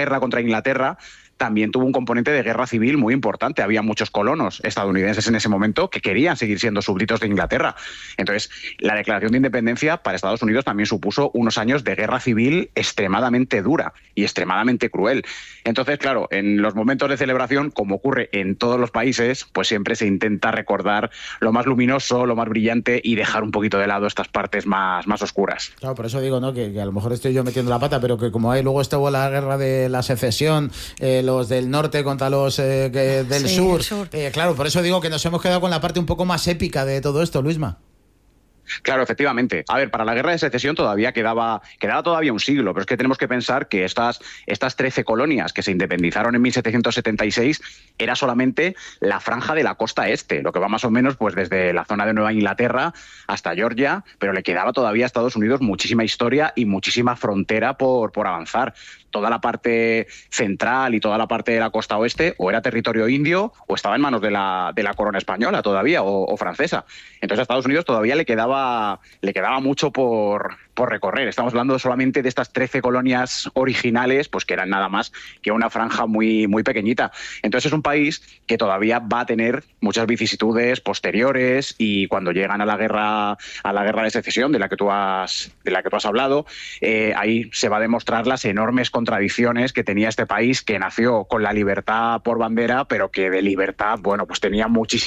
guerra contra Inglaterra también tuvo un componente de guerra civil muy importante. Había muchos colonos estadounidenses en ese momento que querían seguir siendo súbditos de Inglaterra. Entonces, la declaración de independencia para Estados Unidos también supuso unos años de guerra civil extremadamente dura y extremadamente cruel. Entonces, claro, en los momentos de celebración, como ocurre en todos los países, pues siempre se intenta recordar lo más luminoso, lo más brillante y dejar un poquito de lado estas partes más oscuras. Claro, por eso digo, ¿no? Que a lo mejor estoy yo metiendo la pata, pero que como hay luego estuvo la guerra de la secesión, los del norte contra los del sur. Claro, por eso digo que nos hemos quedado con la parte un poco más épica de todo esto, Luisma. Claro, efectivamente. A ver, para la guerra de secesión todavía quedaba todavía un siglo, pero es que tenemos que pensar que estas 13 colonias que se independizaron en 1776 era solamente la franja de la costa este, lo que va más o menos pues desde la zona de Nueva Inglaterra hasta Georgia, pero le quedaba todavía a Estados Unidos muchísima historia y muchísima frontera por avanzar. Toda la parte central y toda la parte de la costa oeste o era territorio indio o estaba en manos de la corona española todavía o francesa. Entonces a Estados Unidos todavía le quedaba mucho por recorrer. Estamos hablando solamente de estas 13 colonias originales, pues que eran nada más que una franja muy, muy pequeñita. Entonces es un país que todavía va a tener muchas vicisitudes posteriores y cuando llegan a la guerra de secesión de la que tú has hablado, ahí se va a demostrar las enormes contradicciones que tenía este país que nació con la libertad por bandera, pero que de libertad, bueno, pues tenía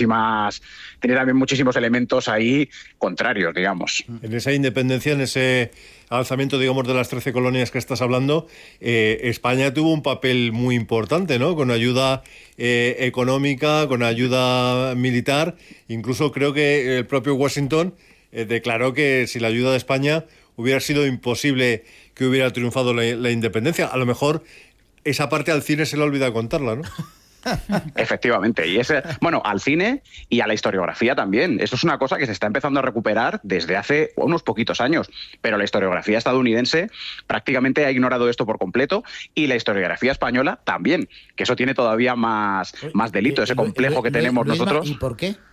también muchísimos elementos ahí contrarios, digamos. En esa independencia, en ese alzamiento, digamos, de las 13 colonias que estás hablando, España tuvo un papel muy importante, ¿no? Con ayuda económica, con ayuda militar. Incluso creo que el propio Washington declaró que sin la ayuda de España hubiera sido imposible que hubiera triunfado la independencia. A lo mejor esa parte al cine se le olvida contarla, ¿no? Efectivamente, y al cine y a la historiografía también. Eso es una cosa que se está empezando a recuperar desde hace unos poquitos años, pero la historiografía estadounidense prácticamente ha ignorado esto por completo y la historiografía española también, que eso tiene todavía más delito, ese complejo que tenemos nosotros. ¿Y por qué?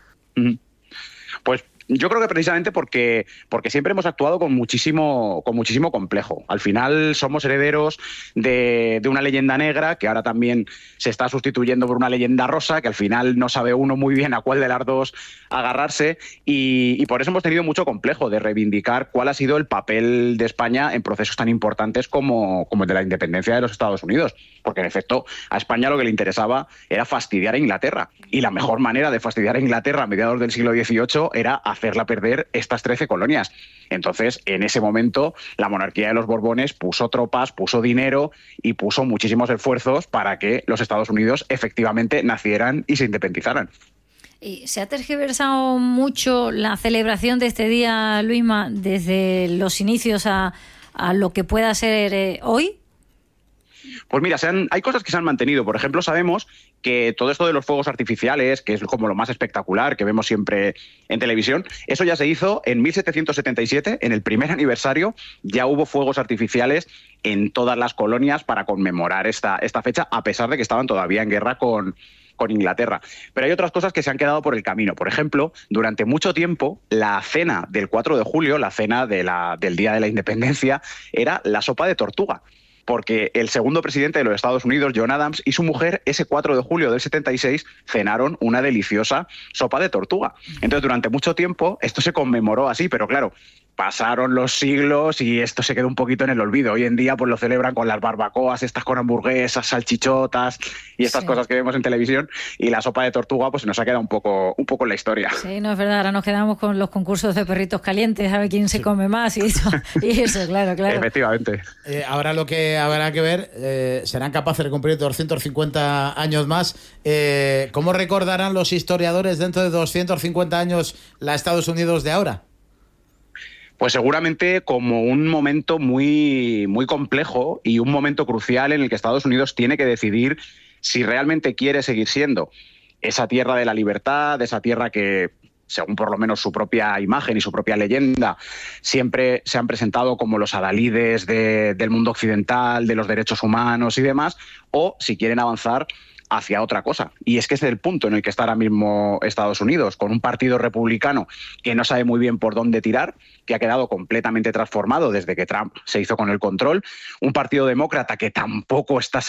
Pues yo creo que precisamente porque siempre hemos actuado con muchísimo complejo. Al final somos herederos de una leyenda negra que ahora también se está sustituyendo por una leyenda rosa, que al final no sabe uno muy bien a cuál de las dos agarrarse y por eso hemos tenido mucho complejo de reivindicar cuál ha sido el papel de España en procesos tan importantes como el de la independencia de los Estados Unidos. Porque en efecto a España lo que le interesaba era fastidiar a Inglaterra y la mejor manera de fastidiar a Inglaterra a mediados del siglo XVIII era hacerla perder estas 13 colonias. Entonces, en ese momento, la monarquía de los Borbones puso tropas, puso dinero y puso muchísimos esfuerzos para que los Estados Unidos efectivamente nacieran y se independizaran. ¿Y se ha tergiversado mucho la celebración de este día, Luisma, desde los inicios a lo que pueda ser hoy? Pues mira, hay cosas que se han mantenido. Por ejemplo, sabemos que todo esto de los fuegos artificiales, que es como lo más espectacular que vemos siempre en televisión, eso ya se hizo en 1777, en el primer aniversario, ya hubo fuegos artificiales en todas las colonias para conmemorar esta fecha, a pesar de que estaban todavía en guerra con Inglaterra. Pero hay otras cosas que se han quedado por el camino. Por ejemplo, durante mucho tiempo, la cena del 4 de julio, la cena del Día de la Independencia, era la sopa de tortuga. Porque el segundo presidente de los Estados Unidos, John Adams, y su mujer, ese 4 de julio del 76, cenaron una deliciosa sopa de tortuga. Entonces, durante mucho tiempo, esto se conmemoró así, pero claro, pasaron los siglos y esto se quedó un poquito en el olvido. Hoy en día pues lo celebran con las barbacoas, estas con hamburguesas, salchichotas y estas cosas que vemos en televisión, y la sopa de tortuga pues se nos ha quedado un poco en la historia. Sí, no es verdad, ahora nos quedamos con los concursos de perritos calientes, a ver quién se come más y eso, claro. Efectivamente. Ahora lo que habrá que ver, serán capaces de cumplir 250 años más. ¿Cómo recordarán los historiadores dentro de 250 años la Estados Unidos de ahora? Pues seguramente como un momento muy, muy complejo y un momento crucial en el que Estados Unidos tiene que decidir si realmente quiere seguir siendo esa tierra de la libertad, esa tierra que, según por lo menos su propia imagen y su propia leyenda, siempre se han presentado como los adalides del mundo occidental, de los derechos humanos y demás, o si quieren avanzar hacia otra cosa. Y es que ese es el punto en el que está ahora mismo Estados Unidos, con un partido republicano que no sabe muy bien por dónde tirar, que ha quedado completamente transformado desde que Trump se hizo con el control, un partido demócrata que tampoco está